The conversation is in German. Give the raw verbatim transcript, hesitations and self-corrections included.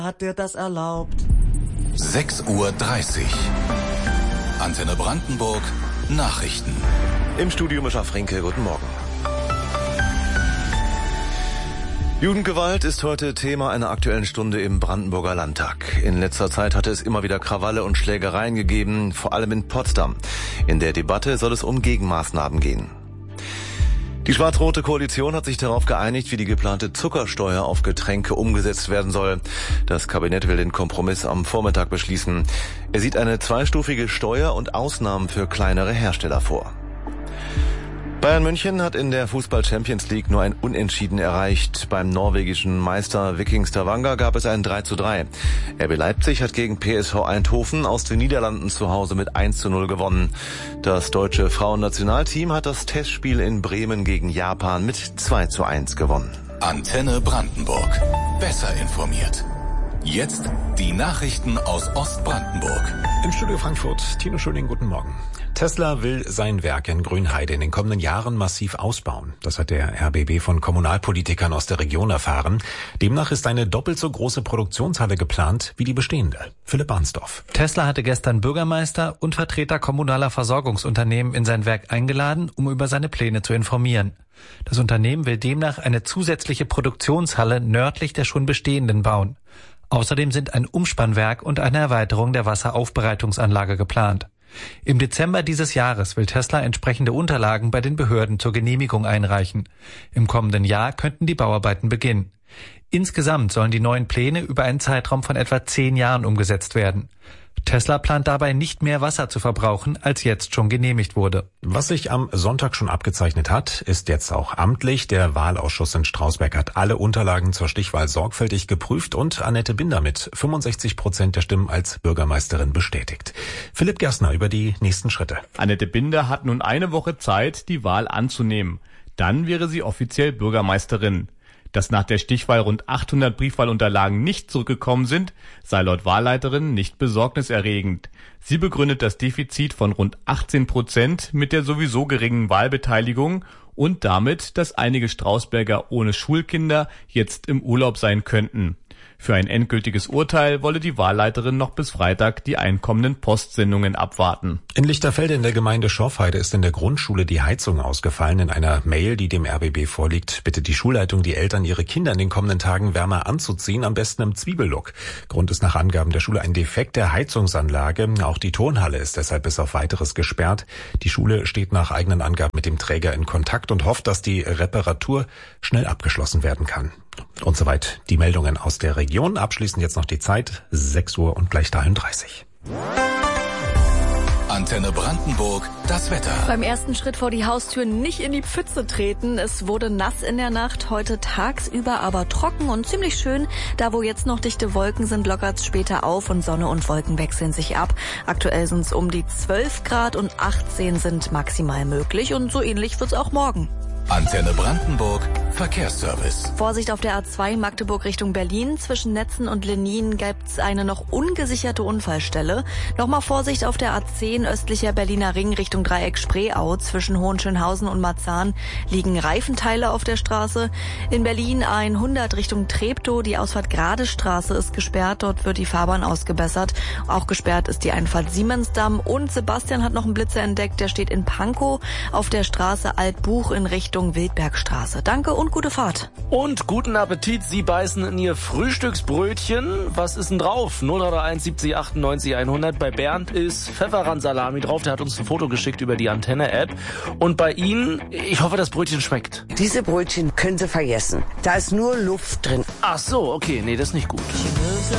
Hat dir das erlaubt? sechs Uhr dreißig. Antenne Brandenburg. Nachrichten. Im Studio Mischa Frinke, guten Morgen. Jugendgewalt ist heute Thema einer aktuellen Stunde im Brandenburger Landtag. In letzter Zeit hatte es immer wieder Krawalle und Schlägereien gegeben, vor allem in Potsdam. In der Debatte soll es um Gegenmaßnahmen gehen. Die schwarz-rote Koalition hat sich darauf geeinigt, wie die geplante Zuckersteuer auf Getränke umgesetzt werden soll. Das Kabinett will den Kompromiss am Vormittag beschließen. Er sieht eine zweistufige Steuer und Ausnahmen für kleinere Hersteller vor. Bayern München hat in der Fußball-Champions League nur ein Unentschieden erreicht. Beim norwegischen Meister Viking Stavanger gab es ein drei zu drei. R B Leipzig hat gegen P S V Eindhoven aus den Niederlanden zu Hause mit eins zu null gewonnen. Das deutsche Frauennationalteam hat das Testspiel in Bremen gegen Japan mit zwei zu eins gewonnen. Antenne Brandenburg. Besser informiert. Jetzt die Nachrichten aus Ostbrandenburg. Im Studio Frankfurt, Tino Schöning, guten Morgen. Tesla will sein Werk in Grünheide in den kommenden Jahren massiv ausbauen. Das hat der R B B von Kommunalpolitikern aus der Region erfahren. Demnach ist eine doppelt so große Produktionshalle geplant wie die bestehende. Philipp Arnsdorf. Tesla hatte gestern Bürgermeister und Vertreter kommunaler Versorgungsunternehmen in sein Werk eingeladen, um über seine Pläne zu informieren. Das Unternehmen will demnach eine zusätzliche Produktionshalle nördlich der schon bestehenden bauen. Außerdem sind ein Umspannwerk und eine Erweiterung der Wasseraufbereitungsanlage geplant. Im Dezember dieses Jahres will Tesla entsprechende Unterlagen bei den Behörden zur Genehmigung einreichen. Im kommenden Jahr könnten die Bauarbeiten beginnen. Insgesamt sollen die neuen Pläne über einen Zeitraum von etwa zehn Jahren umgesetzt werden. Tesla plant dabei nicht mehr Wasser zu verbrauchen, als jetzt schon genehmigt wurde. Was sich am Sonntag schon abgezeichnet hat, ist jetzt auch amtlich. Der Wahlausschuss in Strausberg hat alle Unterlagen zur Stichwahl sorgfältig geprüft und Annette Binder mit fünfundsechzig Prozent der Stimmen als Bürgermeisterin bestätigt. Philipp Gerstner über die nächsten Schritte. Annette Binder hat nun eine Woche Zeit, die Wahl anzunehmen. Dann wäre sie offiziell Bürgermeisterin. Dass nach der Stichwahl rund achthundert Briefwahlunterlagen nicht zurückgekommen sind, sei laut Wahlleiterin nicht besorgniserregend. Sie begründet das Defizit von rund achtzehn Prozent mit der sowieso geringen Wahlbeteiligung und damit, dass einige Strausberger ohne Schulkinder jetzt im Urlaub sein könnten. Für ein endgültiges Urteil wolle die Wahlleiterin noch bis Freitag die einkommenden Postsendungen abwarten. In Lichterfelde in der Gemeinde Schorfheide ist in der Grundschule die Heizung ausgefallen. In einer Mail, die dem R B B vorliegt, bittet die Schulleitung die Eltern, ihre Kinder in den kommenden Tagen wärmer anzuziehen, am besten im Zwiebellook. Grund ist nach Angaben der Schule ein Defekt der Heizungsanlage. Auch die Turnhalle ist deshalb bis auf Weiteres gesperrt. Die Schule steht nach eigenen Angaben mit dem Träger in Kontakt und hofft, dass die Reparatur schnell abgeschlossen werden kann. Und soweit die Meldungen aus der Region. Abschließend jetzt noch die Zeit, sechs Uhr und gleich dreiunddreißig. Antenne Brandenburg, das Wetter. Beim ersten Schritt vor die Haustür nicht in die Pfütze treten. Es wurde nass in der Nacht, heute tagsüber aber trocken und ziemlich schön. Da, wo jetzt noch dichte Wolken sind, lockert's später auf und Sonne und Wolken wechseln sich ab. Aktuell sind's um die zwölf Grad und achtzehn sind maximal möglich und so ähnlich wird's auch morgen. Antenne Brandenburg, Verkehrsservice. Vorsicht auf der A zwei Magdeburg Richtung Berlin. Zwischen Netzen und Lenin gibt's eine noch ungesicherte Unfallstelle. Nochmal Vorsicht auf der A zehn östlicher Berliner Ring Richtung Dreieck Spreeau. Zwischen Hohenschönhausen und Marzahn liegen Reifenteile auf der Straße. In Berlin A hundert Richtung Treptow. Die Ausfahrt Gradestraße ist gesperrt. Dort wird die Fahrbahn ausgebessert. Auch gesperrt ist die Einfahrt Siemensdamm. Und Sebastian hat noch einen Blitzer entdeckt. Der steht in Pankow auf der Straße Altbuch in Richtung Wildbergstraße. Danke und gute Fahrt. Und guten Appetit. Sie beißen in Ihr Frühstücksbrötchen. Was ist denn drauf? null eins siebzig achtundneunzig hundert. Bei Bernd ist Pfefferrandsalami drauf. Der hat uns ein Foto geschickt über die Antenne-App. Und bei Ihnen, ich hoffe, das Brötchen schmeckt. Diese Brötchen können Sie vergessen. Da ist nur Luft drin. Ach so, okay. Nee, das ist nicht gut.